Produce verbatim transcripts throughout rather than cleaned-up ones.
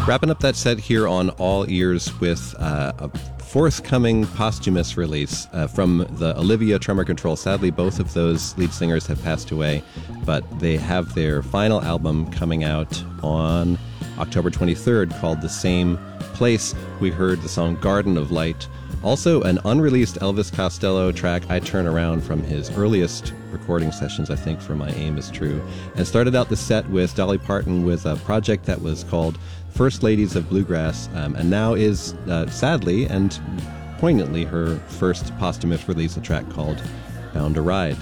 Wrapping up that set here on All Ears with uh, a forthcoming posthumous release uh, from the Olivia Tremor Control. Sadly, both of those lead singers have passed away, but they have their final album coming out on October twenty-third called The Same Place. We heard the song Garden of Light. Also, an unreleased Elvis Costello track, I Turn Around, from his earliest recording sessions, I think, for My Aim Is True. And started out the set with Dolly Parton with a project that was called First Ladies of Bluegrass, um, and now is, uh, sadly and poignantly, her first posthumous release, a track called Bound to Ride.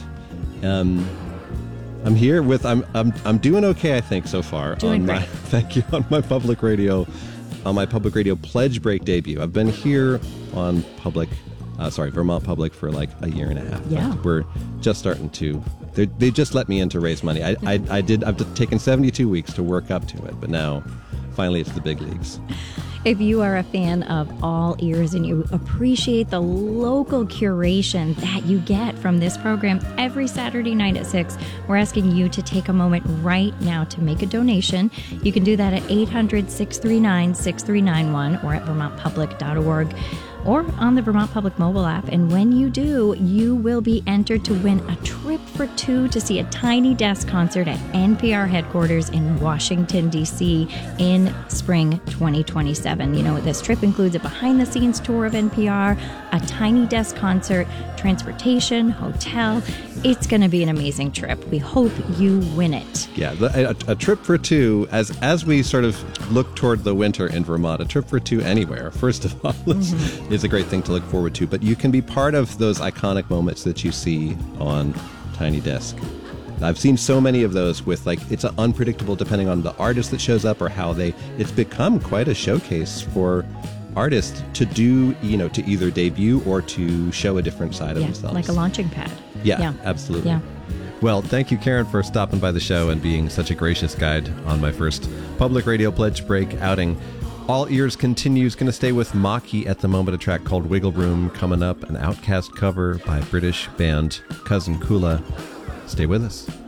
Um, I'm here with, I'm I'm I'm doing okay, I think, so far. Doing on great. My, thank you, on my public radio, on my public radio Pledge Break debut. I've been here on public, uh, sorry, Vermont Public for like a year and a half. Yeah. We're just starting to, they just let me in to raise money. I, I, I did, I've taken seventy-two weeks to work up to it, but now finally it's the big leagues. If you are a fan of All Ears and you appreciate the local curation that you get from this program every Saturday night at six, we're asking you to take a moment right now to make a donation. You can do that at eight hundred, six three nine, six three nine one or at vermont public dot org. Or on the Vermont Public mobile app. And when you do, you will be entered to win a trip for two to see a Tiny Desk concert at N P R headquarters in Washington, D C in spring twenty twenty-seven. You know, this trip includes a behind-the-scenes tour of N P R, a Tiny Desk concert, transportation, hotel. It's going to be an amazing trip. We hope you win it. Yeah, the, a, a trip for two, as as we sort of look toward the winter in Vermont, a trip for two anywhere, first of all, is, mm-hmm. is a great thing to look forward to. But you can be part of those iconic moments that you see on Tiny Desk. I've seen so many of those with, like, it's unpredictable depending on the artist that shows up or how they, it's become quite a showcase for artists to do, you know, to either debut or to show a different side yeah, of themselves. Like a launching pad. Yeah, yeah. absolutely. Yeah. Well, thank you, Karen, for stopping by the show and being such a gracious guide on my first public radio Pledge Break outing. All Ears continues. Going to stay with Maki at the moment, a track called Wiggle Room coming up, an Outcast cover by British band Cousin Kula. Stay with us.